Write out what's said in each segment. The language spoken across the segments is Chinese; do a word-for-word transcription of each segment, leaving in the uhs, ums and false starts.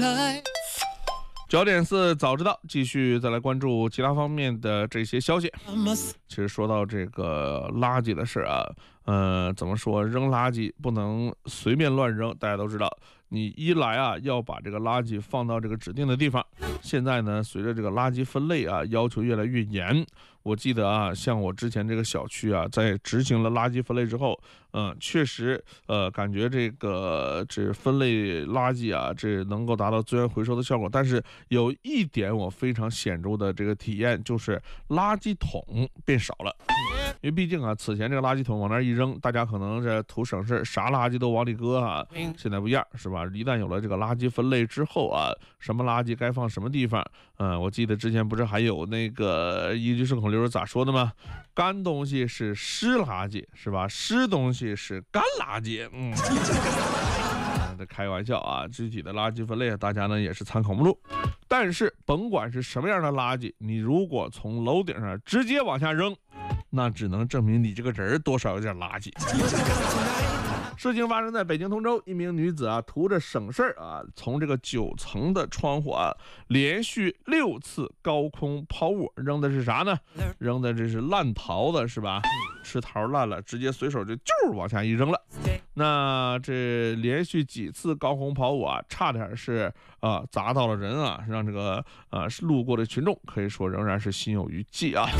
九点四早知道，继续再来关注其他方面的这些消息。其实说到这个垃圾的事啊，呃，怎么说，扔垃圾不能随便乱扔。大家都知道，你一来啊要把这个垃圾放到这个指定的地方。现在呢，随着这个垃圾分类啊要求越来越严，我记得啊，像我之前这个小区啊，在执行了垃圾分类之后，嗯、呃，确实呃感觉这个这分类垃圾啊，这能够达到资源回收的效果。但是有一点我非常显著的这个体验，就是垃圾桶变少了。因为毕竟啊，此前这个垃圾桶往那儿一扔，大家可能这图省事，啥垃圾都往里搁啊。现在不一样，是吧？一旦有了这个垃圾分类之后啊，什么垃圾该放什么地方，嗯、呃，我记得之前不是还有那个一句顺口溜是咋说的吗？干东西是湿垃圾，是吧？湿东西是干垃圾，嗯。这开玩笑啊，具体的垃圾分类大家呢也是参考不住。但是甭管是什么样的垃圾，你如果从楼顶上直接往下扔，那只能证明你这个人多少有点垃圾。事情发生在北京通州，一名女子啊，图着省事儿啊，从这个九层的窗户啊，连续六次高空抛物，扔的是啥呢？扔的这是烂桃子，是吧？吃桃烂了，直接随手就就往下一扔了。那这连续几次高空抛物啊，差点是啊、呃、砸到了人啊，让这个啊、呃、路过的群众可以说仍然是心有余悸啊。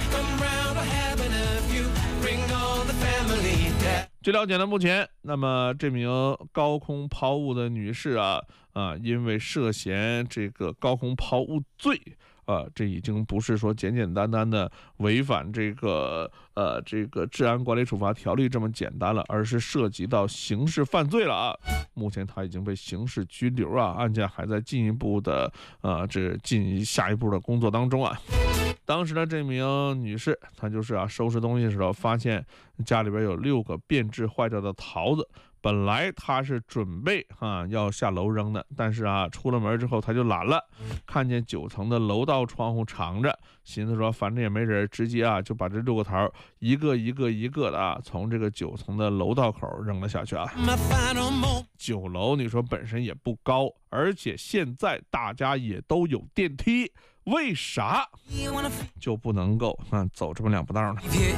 据了解呢，目前那么这名高空抛物的女士啊啊，因为涉嫌这个高空抛物罪啊，这已经不是说简简单单的违反这个呃这个治安管理处罚条例这么简单了，而是涉及到刑事犯罪了啊。目前她已经被刑事拘留啊，案件还在进一步的呃这进下一步的工作当中啊。当时呢，这名女士她就是啊收拾东西的时候，发现家里边有六个变质坏掉的桃子。本来她是准备啊要下楼扔的，但是啊出了门之后她就懒了，看见九层的楼道窗户敞着，寻思说反正也没人，直接啊就把这六个桃一个一个一个的啊从这个九层的楼道口扔了下去啊。九楼你说本身也不高，而且现在大家也都有电梯，为啥就不能够啊走这么两步道呢？